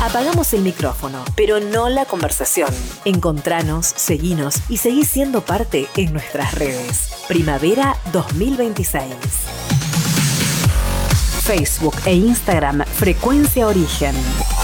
Apagamos el micrófono, pero no la conversación. Encontranos, seguinos y seguí siendo parte en nuestras redes. Primavera 2026. Facebook e Instagram Frecuencia Origen.